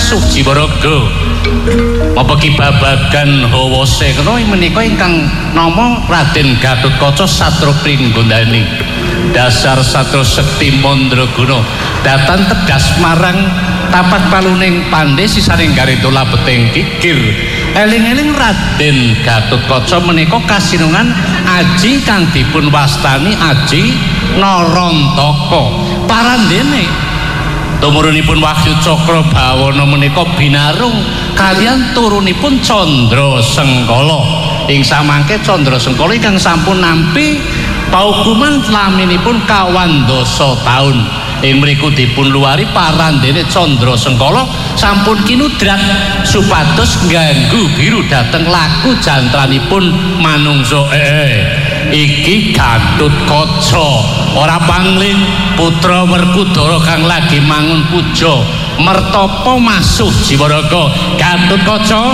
masuk Jiwaraga. Apa ki babagan hawa sekna menika ingkang nama Raden Gatotkaca Satra Pringgondani. Dasar satra sekti mandraguna datan tegas marang tapak paluning pandhe sisaring garitola beting kikir. Eling-eling Raden Gatotkaca menika kasinungan aji kang dipun wastani Aji Narantaka. Parandene tumurunipun Wahyu Cakrabawana menika binarung kaliyan turunipun Candra Sengkala. Ing samangke Candra Sengkala ingkang sampun nampi paukuman laminipun 2 taun. Ing mriku dipun luari parandene Candra Sengkala sampun kinudrat supados ngganggu biru dhateng laku jantranipun manungsa. Iki Gatotkaca ora pangling putra Werkudara kang lagi mangun puja mertapa masuk Jiwaraga. Gatotkaca